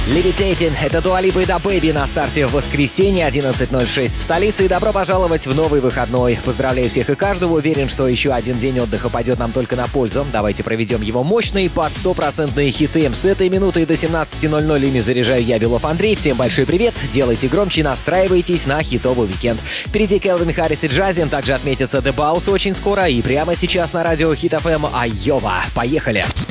Levitating — это Dua Lipa и Da Baby на старте в воскресенье, 11:06 в столице. И добро пожаловать в новый выходной. Поздравляю всех и каждого. Уверен, что еще один день отдыха пойдет нам только на пользу. Давайте проведем его мощные под 100% хиты. С этой минуты до 17:00 ими заряжаю я, Белов Андрей. Всем большой привет. Делайте громче, настраивайтесь на хитовый уикенд. Впереди Кэлвин Харрис и Джазин. Также отметится The Bounce очень скоро. И прямо сейчас на радио Hit FM Айова. Поехали!